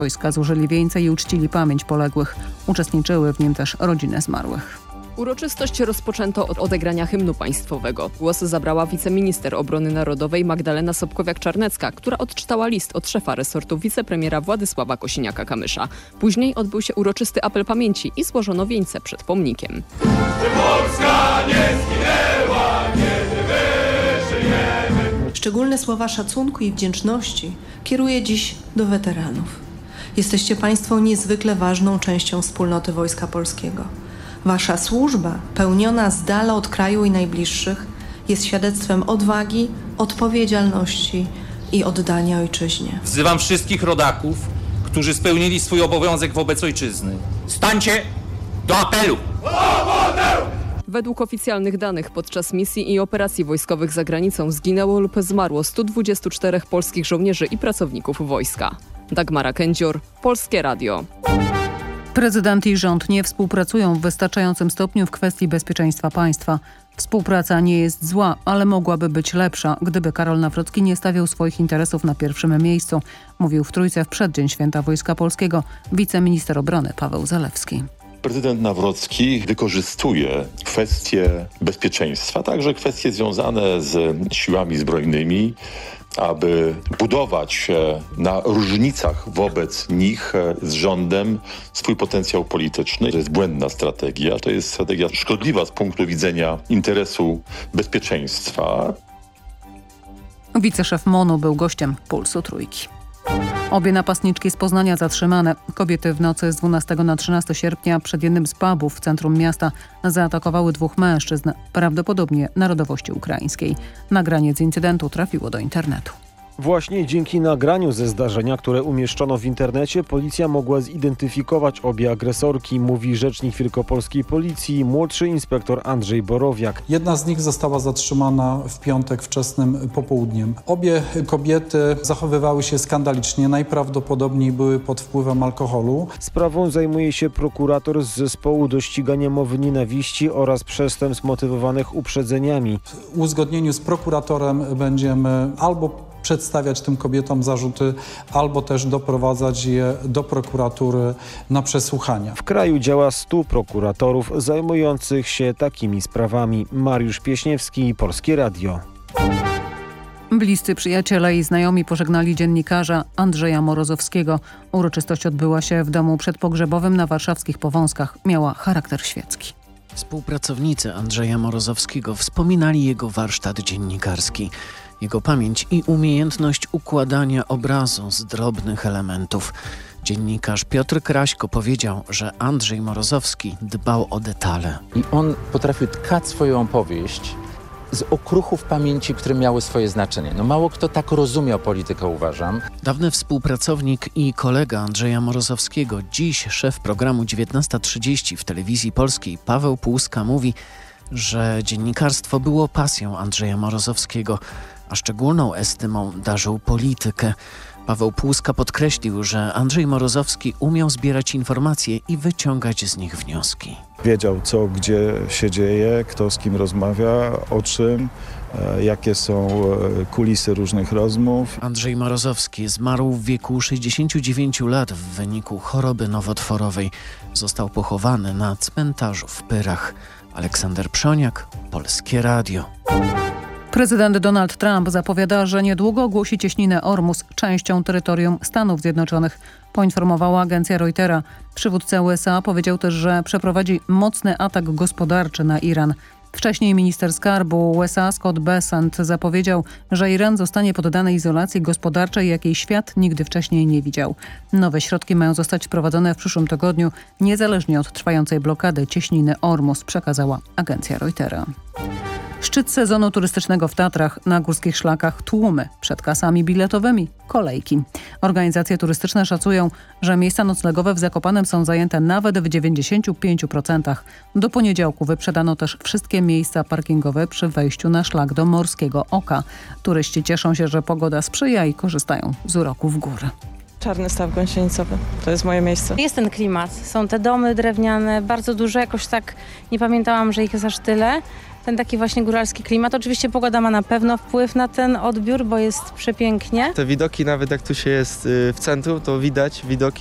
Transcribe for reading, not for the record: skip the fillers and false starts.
Wojska złożyli wieńce i uczcili pamięć poległych. Uczestniczyły w nim też rodziny zmarłych. Uroczystość rozpoczęto od odegrania hymnu państwowego. Głos zabrała wiceminister obrony narodowej Magdalena Sobkowiak-Czarnecka, która odczytała list od szefa resortu wicepremiera Władysława Kosiniaka-Kamysza. Później odbył się uroczysty apel pamięci i złożono wieńce przed pomnikiem. Czy Polska nie zginęła, kiedy wyżyjemy? Szczególne słowa szacunku i wdzięczności kieruję dziś do weteranów. Jesteście Państwo niezwykle ważną częścią wspólnoty Wojska Polskiego. Wasza służba, pełniona z dala od kraju i najbliższych, jest świadectwem odwagi, odpowiedzialności i oddania ojczyźnie. Wzywam wszystkich rodaków, którzy spełnili swój obowiązek wobec ojczyzny. Stańcie do apelu! Według oficjalnych danych podczas misji i operacji wojskowych za granicą zginęło lub zmarło 124 polskich żołnierzy i pracowników wojska. Dagmara Kędzior, Polskie Radio. Prezydent i rząd nie współpracują w wystarczającym stopniu w kwestii bezpieczeństwa państwa. Współpraca nie jest zła, ale mogłaby być lepsza, gdyby Karol Nawrocki nie stawiał swoich interesów na pierwszym miejscu, mówił w Trójce w przeddzień Święta Wojska Polskiego wiceminister obrony Paweł Zalewski. Prezydent Nawrocki wykorzystuje kwestie bezpieczeństwa, także kwestie związane z siłami zbrojnymi, aby budować na różnicach wobec nich z rządem swój potencjał polityczny. To jest błędna strategia, to jest strategia szkodliwa z punktu widzenia interesu bezpieczeństwa. Wiceszef MON-u był gościem Pulsu Trójki. Obie napastniczki z Poznania zatrzymane. Kobiety w nocy z 12 na 13 sierpnia przed jednym z pubów w centrum miasta zaatakowały dwóch mężczyzn, prawdopodobnie narodowości ukraińskiej. Nagranie z incydentu trafiło do internetu. Właśnie dzięki nagraniu ze zdarzenia, które umieszczono w internecie, policja mogła zidentyfikować obie agresorki, mówi rzecznik wielkopolskiej policji, młodszy inspektor Andrzej Borowiak. Jedna z nich została zatrzymana w piątek wczesnym popołudniem. Obie kobiety zachowywały się skandalicznie, najprawdopodobniej były pod wpływem alkoholu. Sprawą zajmuje się prokurator z zespołu do ścigania mowy nienawiści oraz przestępstw motywowanych uprzedzeniami. W uzgodnieniu z prokuratorem będziemy albo przedstawiać tym kobietom zarzuty, albo też doprowadzać je do prokuratury na przesłuchania. W kraju działa 100 prokuratorów zajmujących się takimi sprawami. Mariusz Pieśniewski, Polskie Radio. Bliscy przyjaciele i znajomi pożegnali dziennikarza Andrzeja Morozowskiego. Uroczystość odbyła się w domu przedpogrzebowym na warszawskich Powązkach. Miała charakter świecki. Współpracownicy Andrzeja Morozowskiego wspominali jego warsztat dziennikarski. Jego pamięć i umiejętność układania obrazu z drobnych elementów. Dziennikarz Piotr Kraśko powiedział, że Andrzej Morozowski dbał o detale. I on potrafił tkać swoją opowieść z okruchów pamięci, które miały swoje znaczenie. No mało kto tak rozumiał politykę, uważam. Dawny współpracownik i kolega Andrzeja Morozowskiego, dziś szef programu 19:30 w Telewizji Polskiej Paweł Płuska mówi, że dziennikarstwo było pasją Andrzeja Morozowskiego, a szczególną estymą darzył politykę. Paweł Płuska podkreślił, że Andrzej Morozowski umiał zbierać informacje i wyciągać z nich wnioski. Wiedział, co gdzie się dzieje, kto z kim rozmawia, o czym, jakie są kulisy różnych rozmów. Andrzej Morozowski zmarł w wieku 69 lat w wyniku choroby nowotworowej. Został pochowany na cmentarzu w Pyrach. Aleksander Przoniak, Polskie Radio. Prezydent Donald Trump zapowiada, że niedługo ogłosi cieśninę Ormus częścią terytorium Stanów Zjednoczonych, poinformowała agencja Reutera. Przywódca USA powiedział też, że przeprowadzi mocny atak gospodarczy na Iran. Wcześniej minister skarbu USA Scott Bessent zapowiedział, że Iran zostanie poddany izolacji gospodarczej, jakiej świat nigdy wcześniej nie widział. Nowe środki mają zostać wprowadzone w przyszłym tygodniu, niezależnie od trwającej blokady cieśniny Ormus, przekazała agencja Reutera. Szczyt sezonu turystycznego w Tatrach, na górskich szlakach tłumy, przed kasami biletowymi kolejki. Organizacje turystyczne szacują, że miejsca noclegowe w Zakopanem są zajęte nawet w 95%. Do poniedziałku wyprzedano też wszystkie miejsca parkingowe przy wejściu na szlak do Morskiego Oka. Turyści cieszą się, że pogoda sprzyja i korzystają z uroków gór. Czarny Staw Gąsienicowy. To jest moje miejsce. Jest ten klimat. Są te domy drewniane, bardzo duże. Jakoś tak nie pamiętałam, że ich jest aż tyle. ten taki właśnie góralski klimat. Oczywiście pogoda ma na pewno wpływ na ten odbiór, bo jest przepięknie. Te widoki, nawet jak tu się jest w centrum, to widać widoki